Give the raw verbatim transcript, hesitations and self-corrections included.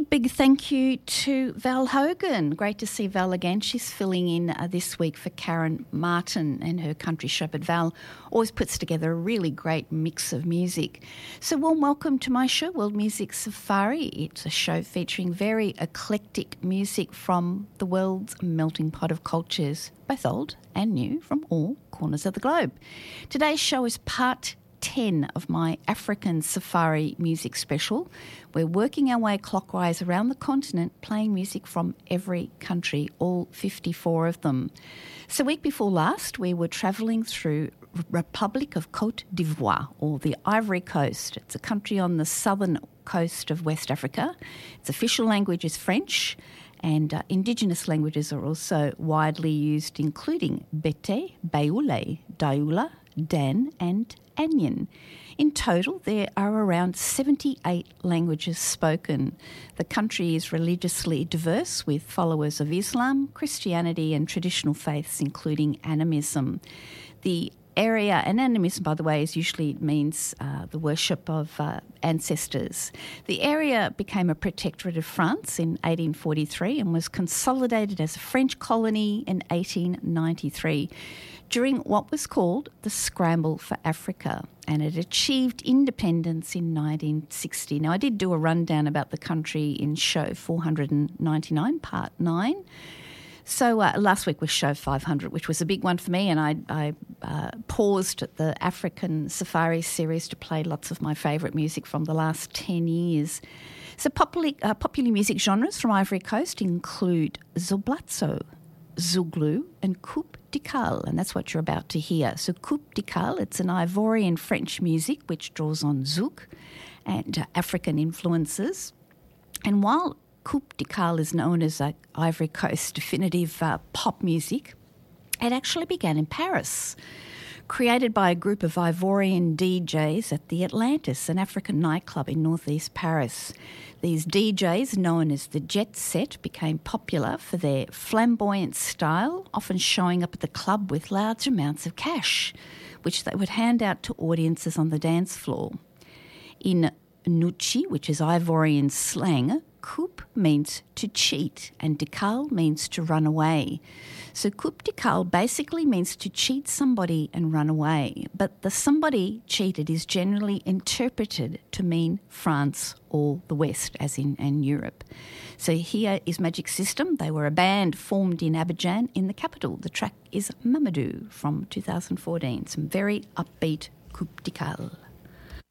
big, big thank you to Val Hogan. Great to see Val again. She's filling in uh, this week for Karen Martin and her country show. But Val always puts together a really great mix of music. So warm welcome to my show, World Music Safari. It's a show featuring very eclectic music from the world's melting pot of cultures, both old and new, from all corners of the globe. Today's show is part ten of my African Safari music special. We're working our way clockwise around the continent, playing music from every country, all fifty-four of them. So week before last, we were travelling through Republic of Côte d'Ivoire, or the Ivory Coast. It's a country on the southern coast of West Africa. Its official language is French, and uh, indigenous languages are also widely used, including Bete, Baoulé, Daoula, Dan and Anyan. In total, there are around seventy-eight languages spoken. The country is religiously diverse, with followers of Islam, Christianity and traditional faiths, including animism. The area, and animism, by the way, is usually means uh, the worship of uh, ancestors. The area became a protectorate of France in eighteen forty-three and was consolidated as a French colony in eighteen ninety-three during what was called the Scramble for Africa, and it achieved independence in nineteen sixty. Now, I did do a rundown about the country in show four hundred ninety-nine, part nine. So uh, last week was show five hundred, which was a big one for me, and I, I uh, paused at the African Safari series to play lots of my favourite music from the last ten years. So popular, uh, popular music genres from Ivory Coast include Zoblatso, Zouglou and Coupe de Calle, and that's what you're about to hear. So Coupe de Calle, it's an Ivorian French music which draws on zouk and uh, African influences. And while Coupe de Calle is known as a Ivory Coast definitive uh, pop music, it actually began in Paris, created by a group of Ivorian D Js at the Atlantis, an African nightclub in northeast Paris. These D Js, known as the Jet Set, became popular for their flamboyant style, often showing up at the club with large amounts of cash, which they would hand out to audiences on the dance floor. In Nuchi, which is Ivorian slang, Coupe means to cheat and de Calle means to run away. So Coupe de Calle basically means to cheat somebody and run away, but the somebody cheated is generally interpreted to mean France or the West, as in and Europe. So here is Magic System. They were a band formed in Abidjan in the capital. The track is Mamadou from two thousand fourteen. Some very upbeat Coupe de Calle.